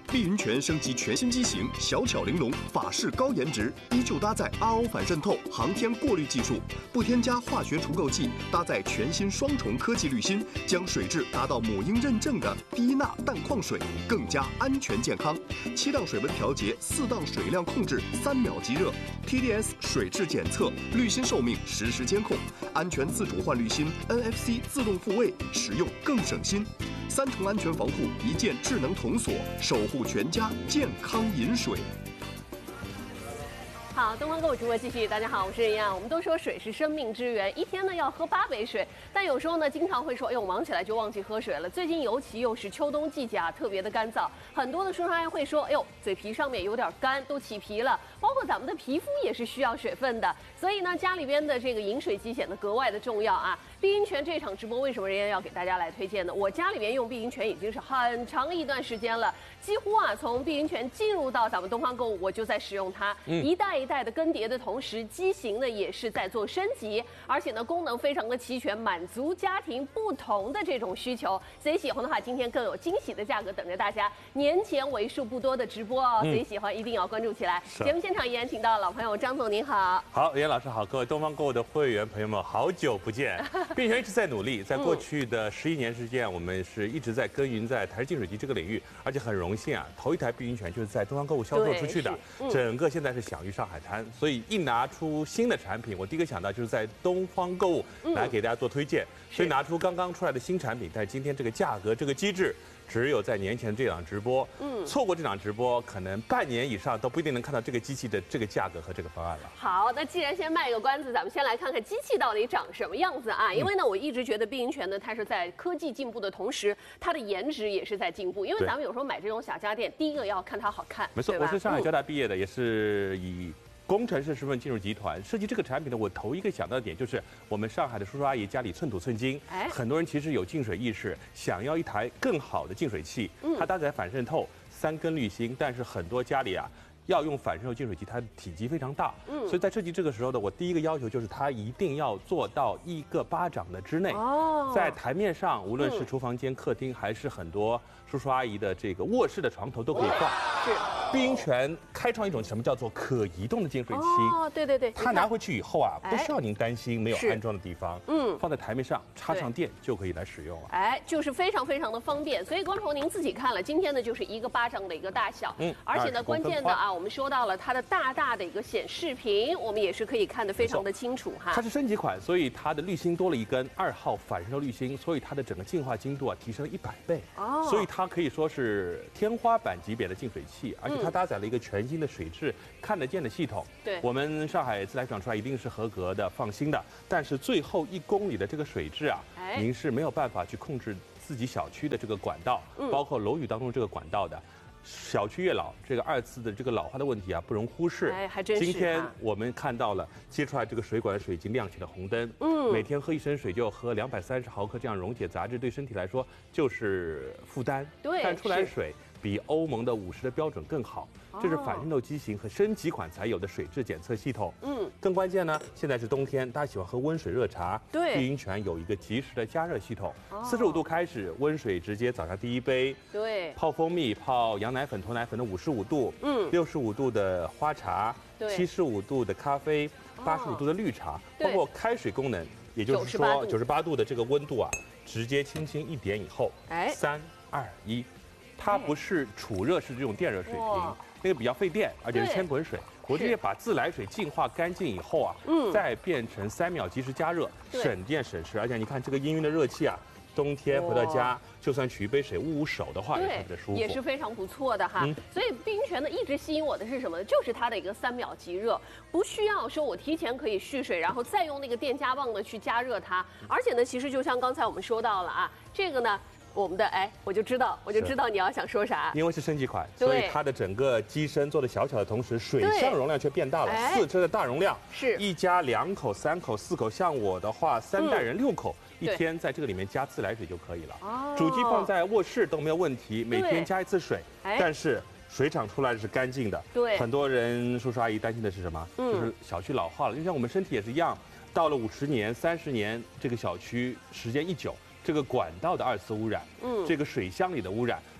碧云泉升级全新机型，小巧玲珑，法式高颜值，依旧搭载 RO 反渗透、航天过滤技术，不添加化学除垢剂，搭载全新双重科技滤芯，将水质达到母婴认证的低钠淡矿水，更加安全健康。7档水温调节，4档水量控制，3秒即热 ，TDS 水质检测，滤芯寿命实时监控，安全自主换滤芯 ，NFC 自动复位，使用更省心。3重安全防护，一键智能童锁，守护全家健康饮水。 好，东方购物直播继续。大家好，我是任洋。我们都说水是生命之源，一天呢要喝8杯水，但有时候呢经常会说，哎呦，忙起来就忘记喝水了。最近尤其又是秋冬季节啊，特别的干燥，很多的叔叔阿姨会说，哎呦，嘴皮上面有点干，都起皮了。包括咱们的皮肤也是需要水分的，所以呢，家里边的这个饮水机显得格外的重要啊。碧云泉这场直播为什么人家要给大家来推荐呢？我家里边用碧云泉已经是很长一段时间了，几乎啊从碧云泉进入到咱们东方购物，我就在使用它，一代一代的更迭的同时，机型呢也是在做升级，而且呢功能非常的齐全，满足家庭不同的这种需求。谁喜欢的话，今天更有惊喜的价格等着大家。年前为数不多的直播哦，谁喜欢一定要关注起来。节目现场依然请到老朋友张总，您好。 好，严老师好，各位东方购物的会员朋友们，好久不见。碧云泉一直在努力，在过去的11年时间，我们是一直在耕耘在台式净水机这个领域，而且很荣幸啊，头一台碧云泉就是在东方购物销售出去的，整个现在是享誉上海滩。所以一拿出新的产品，我第一个想到就是在东方购物来给大家做推荐，所以拿出刚刚出来的新产品，但是今天这个价格这个机制，只有在年前这档直播，错过这档直播，可能半年以上都不一定能看到这个机器的这个价格和这个方案了。 好，那既然先卖个关子，咱们先来看看机器到底长什么样子啊？因为呢，我一直觉得碧云泉呢，它是在科技进步的同时，它的颜值也是在进步。因为咱们有时候买这种小家电，第一个要看它好看， 没错，我是上海交大毕业的，也是以工程师身份进入集团设计这个产品呢，我头一个想到的点就是我们上海的叔叔阿姨家里寸土寸金，很多人其实有净水意识，想要一台更好的净水器，它搭载反渗透3根滤芯，但是很多家里啊要用反渗透净水器，它的体积非常大，所以在设计这个时候呢，我第一个要求就是它一定要做到1个巴掌的之内，在台面上，无论是厨房间、客厅，还是很多叔叔阿姨的这个卧室的床头都可以放。 是。 碧云泉开创一种什么叫做可移动的净水器？ 哦，对对对， 它拿回去以后啊，不需要您担心没有安装的地方，放在台面上插上电就可以来使用了。 哎，就是非常非常的方便。所以观众您自己看了，今天呢就是1个巴掌的一个大小，而且呢关键的啊，我们说到了它的大大的一个显示屏，我们也是可以看得非常的清楚哈。 它是升级款，所以它的滤芯多了1根2号反渗透滤芯，所以它的整个净化精度啊提升了100倍。所以它可以说是天花板级别的净水器，而且它搭载了一个全新的水质看得见的系统。 对， 我们上海自来水厂出来一定是合格的、放心的。但是最后1公里的这个水质啊，您是没有办法去控制自己小区的这个管道，包括楼宇当中这个管道的。小区越老，这个2次的这个老化的问题啊，不容忽视。 还真是。 今天我们看到了接出来这个水管的水已经亮起了红灯。每天喝1升水就喝230毫克，这样溶解杂质，对身体来说就是负担。 对， 但出来水比欧盟的50的标准更好。这是反渗透机型和升级款才有的水质检测系统。更关键呢，现在是冬天，大家喜欢喝温水热茶。 对， 碧云泉有一个及时的加热系统，45度开始，温水直接早上第1杯。 对， 泡蜂蜜、泡羊奶粉、头奶粉的55度，65度的花茶，75度的咖啡，85度的绿茶，包括开水功能，也就是说98度的这个温度啊，直接轻轻一点以后，3、2、1，它不是储热式这种电热水瓶。那个比较费电，而且是千滚水。我直接把自来水净化干净以后啊，再变成3秒即时加热，省电省时。而且你看这个氤氲的热气啊，冬天回到家，就算取一杯水捂捂手的话，也特别舒服， 也是非常不错的哈。所以碧云泉呢，一直吸引我的是什么呢？就是它的一个3秒即热，不需要说我提前可以蓄水，然后再用那个电加泵呢去加热它。而且呢，其实就像刚才我们说到了啊，这个呢。我们的我就知道你要想说啥。 因为是升级款，所以它的整个机身做的小巧的同时，水箱容量却变大了，4车的大容量， 是 1家2口、3口、4口，像我的话3代人6口，一天在这个里面加自来水就可以了。主机放在卧室都没有问题，每天加1次水，但是水厂出来的是干净的。 对， 很多人叔叔阿姨担心的是什么？就是小区老化了，就像我们身体也是一样，到了50年、30年，这个小区时间一久。这个管道的2次污染，这个水箱里的污染，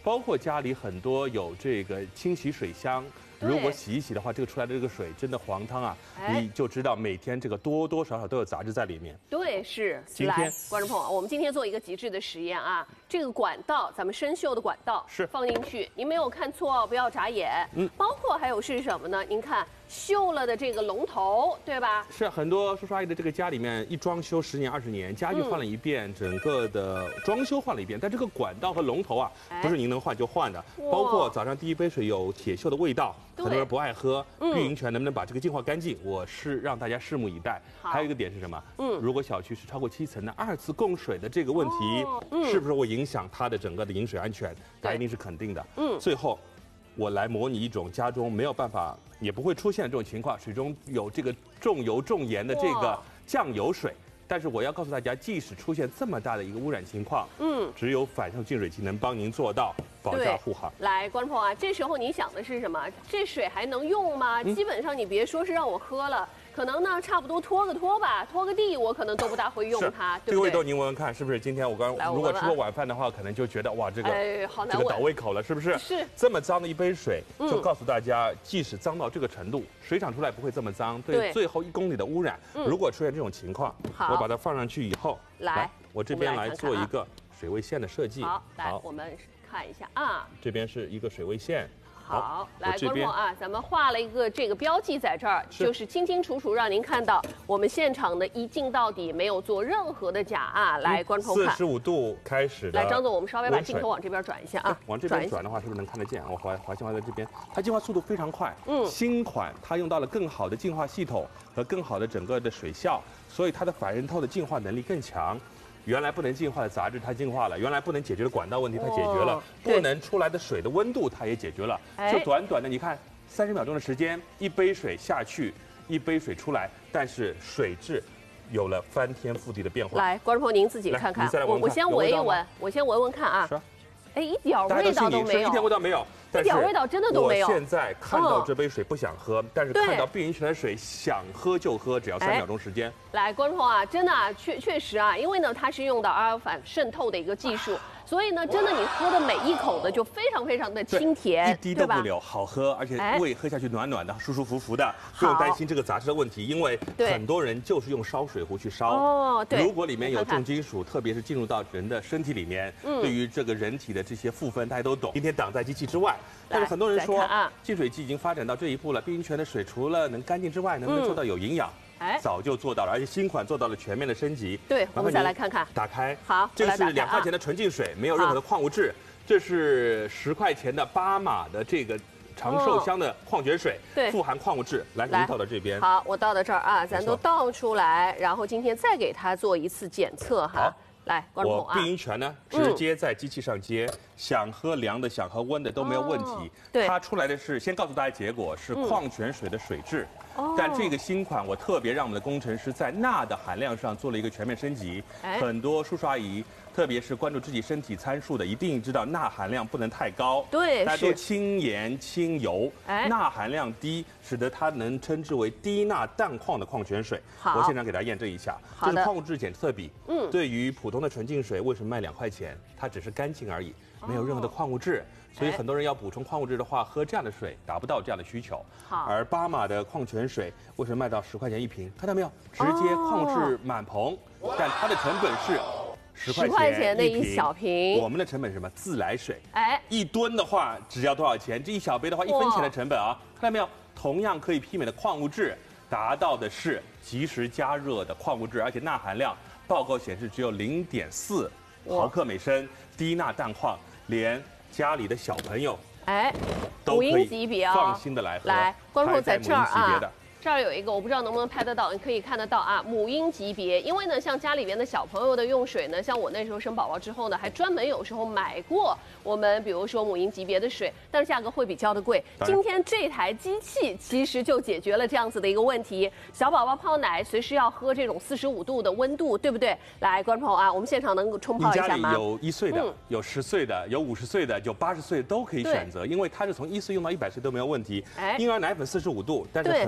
包括家里很多有这个清洗水箱。如果洗一洗的话，这个出来的这个水真的黄汤啊，你就知道每天这个多多少少都有杂质在里面。 对，是。来，观众朋友，我们今天做一个极致的实验啊，这个管道，咱们生锈的管道是放进去，您没有看错哦，不要眨眼。包括还有是什么呢？您看锈了的这个龙头，对吧？ 是很多叔叔阿姨的这个家里面一装修10年20年，家具换了一遍，整个的装修换了一遍，但这个管道和龙头啊，不是您能换就换的。包括早上第一杯水有铁锈的味道。很多人不爱喝，碧云泉能不能把这个净化干净？我是让大家拭目以待。还有一个点是什么？如果小区是超过7层的2次供水的这个问题，是不是会影响它的整个的饮水安全？它一定是肯定的。最后，我来模拟一种家中没有办法也不会出现这种情况，水中有这个重油重盐的这个酱油水。但是我要告诉大家，即使出现这么大的一个污染情况，只有反渗净水器能帮您做到保驾护航。 来，观众朋友啊，这时候你想的是什么？这水还能用吗？基本上你别说是让我喝了。可能呢，差不多拖个拖吧，拖个地，我可能都不大会用它，对不对？ 这个味道您闻闻看，是不是？今天我如果吃过晚饭的话，可能就觉得哇，这个倒胃口了，是不是？ 是。 这么脏的一杯水，就告诉大家，即使脏到这个程度，水厂出来不会这么脏，对最后1公里的污染，如果出现这种情况，我把它放上去以后，来，我这边来做一个水位线的设计。 好，来，我们看一下啊， 这边是一个水位线。 好，来，观众啊，咱们画了一个这个标记在这儿，就是清清楚楚让您看到我们现场的一镜到底，没有做任何的假啊。来，观众看 ，45度开始的。 来，张总，我们稍微把镜头往这边转一下啊。 往这边转的话，是不是能看得见？我华清华在这边，它净化速度非常快。新款它用到了更好的净化系统和更好的整个的水效，所以它的反渗透的净化能力更强。原来不能净化的杂质它净化了，原来不能解决的管道问题它解决了，不能出来的水的温度它也解决了。就短短的你看30秒钟的时间，一杯水下去，一杯水出来，但是水质有了翻天覆地的变化。 来，观众朋友您自己看看，我先闻一闻，我先闻闻看啊。是。哎，一点味道都没有， 一点味道没有， 一点味道真的都没有。 我现在看到这杯水不想喝，但是看到碧云泉的水想喝就喝，只要3秒钟时间。 来，观众啊，真的啊，确实啊，因为呢它是用到RO反渗透的一个技术。所以呢，真的你喝的每一口的就非常非常的清甜， 一滴都不留，好喝，而且胃喝下去暖暖的，舒舒服服的，不用担心这个杂质的问题，因为很多人就是用烧水壶去烧。哦，对。如果里面有重金属，特别是进入到人的身体里面，对于这个人体的这些负分，大家都懂。今天挡在机器之外，但是很多人说，净水器已经发展到这一步了，碧云泉的水除了能干净之外，能不能做到有营养？早就做到了，而且新款做到了全面的升级。 对，我们再来看看。 打开。 好， 这是2块钱的纯净水，没有任何的矿物质。这是10块钱的巴马的这个长寿香的矿泉水， 对， 富含矿物质。来，您倒到这边。 好，我倒到这儿啊，咱都倒出来，然后今天再给它做一次检测哈。好。来，观众啊， 我碧云泉呢，直接在机器上接，想喝凉的，想喝温的都没有问题。 对， 它出来的是，先告诉大家结果是矿泉水的水质。但这个新款我特别让我们的工程师在钠的含量上做了一个全面升级。很多叔叔阿姨，特别是关注自己身体参数的，一定知道钠含量不能太高。 对， 大家都轻盐轻油，钠含量低，使得它能称之为低钠氮矿的矿泉水。我现场给大家验证一下，这是矿物质检测比。对于普通的纯净水，为什么卖2块钱？它只是干净而已，没有任何的矿物质。所以很多人要补充矿物质的话，喝这样的水达不到这样的需求。而巴马的矿泉水为什么卖到10块钱一瓶？看到没有？直接矿物质满棚，但它的成本是10块钱的一小瓶。 我们的成本是什么？自来水。1吨的话只要多少钱？这1小杯的话1分钱的成本啊！看到没有？同样可以媲美的矿物质，达到的是即时加热的矿物质，而且钠含量报告显示只有0.4毫克每升，低钠氮矿，连家里的小朋友，都可以放心的来喝。 来，观众在这儿啊，这儿有一个，我不知道能不能拍得到，你可以看得到啊，母婴级别。因为呢，像家里边的小朋友的用水呢，像我那时候生宝宝之后呢，还专门有时候买过我们比如说母婴级别的水，但是价格会比较的贵。今天这台机器其实就解决了这样子的一个问题。小宝宝泡奶随时要喝这种45度的温度，对不对？来，观众朋友啊，我们现场能冲泡一下吗？ 你家里有1岁的，有10岁的，有50岁的，有80岁的都可以选择，因为它是从1岁用到100岁都没有问题。婴儿奶粉45度，但是很多叔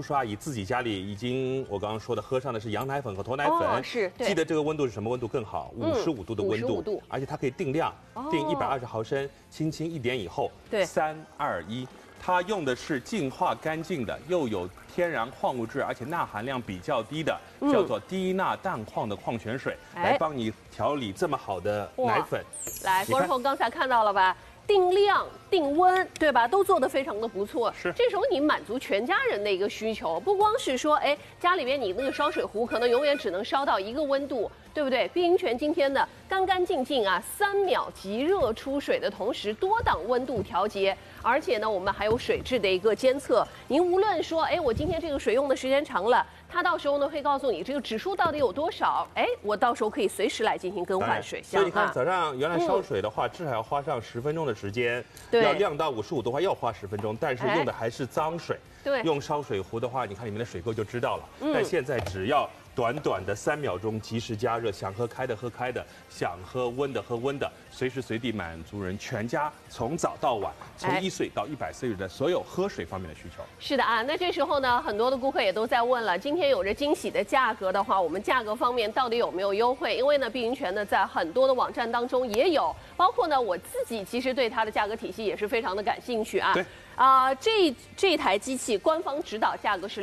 刷仪自己家里已经我刚刚说的喝上的是羊奶粉和头奶粉， 是， 记得这个温度是什么温度更好？55度的温度 ，55度， 而且它可以定量，定120毫升，轻轻1点以后，对，3、2、1。它用的是净化干净的，又有天然矿物质，而且钠含量比较低的，叫做低钠氮矿的矿泉水，来帮你调理这么好的奶粉。 来，观众朋友刚才看到了吧？定量、定温，对吧？都做得非常的不错。 是， 这时候你满足全家人的一个需求，不光是说，哎，家里边你那个烧水壶可能永远只能烧到一个温度，对不对？碧云泉今天呢，干干净净啊，3秒即热出水的同时，多档温度调节，而且呢，我们还有水质的一个监测。您无论说，哎，我今天这个水用的时间长了，它到时候呢会告诉你这个指数到底有多少，哎，我到时候可以随时来进行更换水箱。 所以你看，早上原来烧水的话，至少要花上10分钟的时间，要晾到55度的话要花10分钟，但是用的还是脏水。 对， 用烧水壶的话，你看里面的水垢就知道了。但现在只要短短的3秒钟及时加热，想喝开的喝开的，想喝温的喝温的，随时随地满足人全家从早到晚，从1岁到100岁的所有喝水方面的需求。 是的啊，那这时候呢，很多的顾客也都在问了，今天有着惊喜的价格的话，我们价格方面到底有没有优惠？因为呢，碧云泉呢在很多的网站当中也有，包括呢我自己其实对它的价格体系也是非常的感兴趣啊。 对。 这台机器官方指导价格是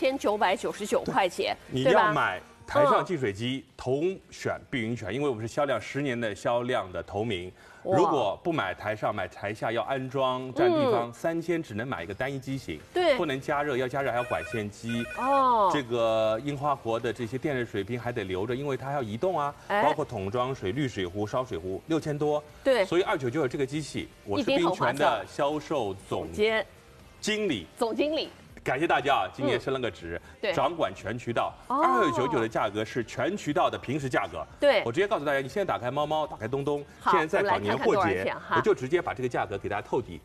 2999块钱， 你要买台上净水机，同选碧云泉，因为我们是销量10年的销量的头名。如果不买台上，买台下要安装占地方，3000只能买一个单一机型， 对， 不能加热，要加热还要管线机。这个樱花国的这些电热水瓶还得留着，因为它还要移动啊，包括桶装水、滤水壶、烧水壶，6000多。 对， 所以2999这个机器，我是碧云泉的销售总经理。感谢大家啊！今年升了个职，掌管全渠道。2999的价格是全渠道的平时价格。 对， 我直接告诉大家，你现在打开猫猫，打开东东，现在在搞年货节，我就直接把这个价格给大家透底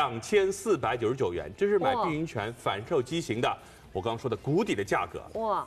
，2499元，这是买碧云泉反售机型的。我刚刚说的谷底的价格，哇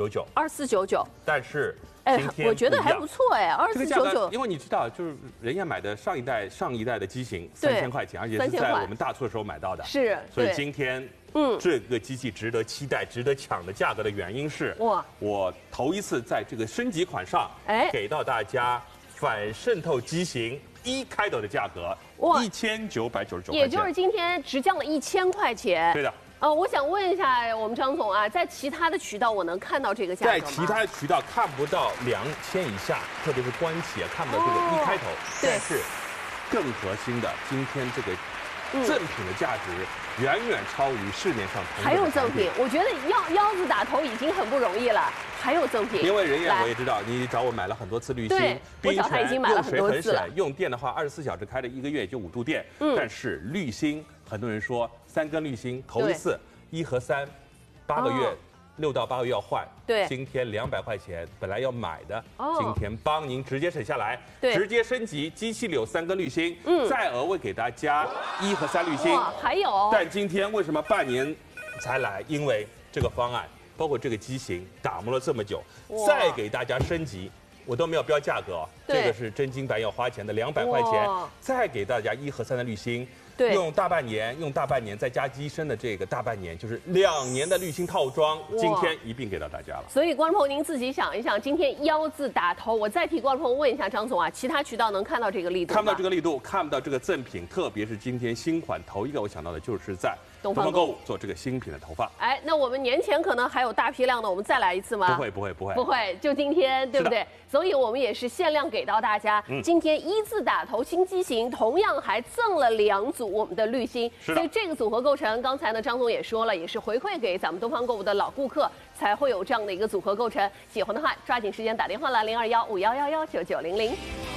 ，2499，但是今天我觉得还不错哎，2499， 因为你知道，就是人家买的上一代的机型3000块钱，而且是在我们大促的时候买到的， 是， 所以今天。这个机器值得期待、值得抢的价格的原因是，我头一次在这个升级款上，给到大家反渗透机型1开头的价格，1999块钱， 也就是今天直降了1000块钱。 对的。 我想问一下我们张总啊，在其他的渠道我能看到这个价格吗？ 在其他渠道看不到2000以下，特别是官企啊，看不到这个1开头。但是更核心的，今天这个赠品的价值远远超于市面上同。 还有赠品，我觉得腰子打头已经很不容易了，还有赠品。 因为人家我也知道，你找我买了很多次滤芯， 我找他已经买了很多次了。 用电的话，24小时开了1个月也就5度电，但是滤芯，很多人说3根滤芯头一次1和3，8个月。6到8个月要换， 对， 今天200块钱本来要买的，今天帮您直接省下来，直接升级，机器里有3根滤芯，再额外给大家1和3滤芯， 还有， 但今天为什么半年才来？因为这个方案包括这个机型打磨了这么久，再给大家升级。我都没有标价格，这个是真金白银要花钱的200块钱，再给大家1和3的滤芯。用大半年，再加机身的这个大半年，就是2年的滤芯套装，今天一并给到大家了。 所以观众朋友您自己想一想，今天腰字打头，我再替观众朋友问一下张总啊，其他渠道能看到这个力度吗？ 看不到这个力度，看不到这个赠品，特别是今天新款头一个我想到的就是在东方购物做这个新品的头发。 那我们年前可能还有大批量的，我们再来一次吗？ 不会， 就今天，对不对？所以我们也是限量给到大家，今天1字打头新机型，同样还赠了2组我们的滤芯，所以这个组合构成，刚才呢张总也说了，也是回馈给咱们东方购物的老顾客，才会有这样的一个组合构成。喜欢的话，抓紧时间打电话了，021511199900。